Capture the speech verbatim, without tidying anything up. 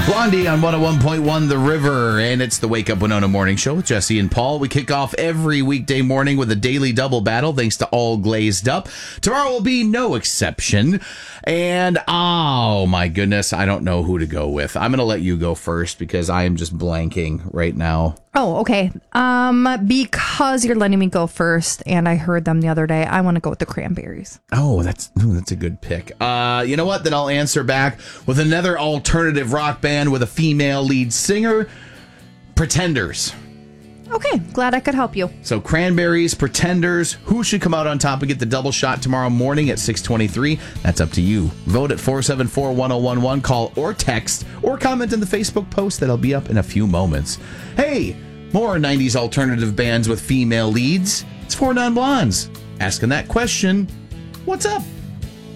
Blondie on one oh one point one The River, and it's the Wake Up Winona Morning Show with Jesse and Paul. We kick off every weekday morning with a daily double battle, thanks to All Glazed Up. Tomorrow will be no exception. And, oh my goodness, I don't know who to go with. I'm going to let you go first because I am just blanking right now. Oh, okay. Um, because you're letting me go first, and I heard them the other day, I want to go with the Cranberries. Oh, that's ooh, that's a good pick. Uh, you know what? Then I'll answer back with another alternative rock band with a female lead singer, Pretenders. Okay, glad I could help you. So Cranberries, Pretenders, who should come out on top and get the double shot tomorrow morning at six twenty-three? That's up to you. Vote at four seven four, one oh one one. Call or text or comment in the Facebook post that'll be up in a few moments. Hey, more nineties alternative bands with female leads. It's Four Non Blondes. Asking that question, what's up?